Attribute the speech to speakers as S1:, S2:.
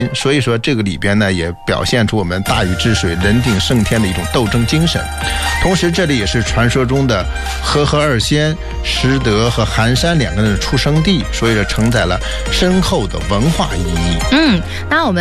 S1: 所以说这个里边呢也表现出我们大禹治水人定胜天的一种斗争精神。同时这里也是传说中的和合二仙、石德和寒山两个人的出生地，所以说承载了深厚的文化意义。
S2: 那我们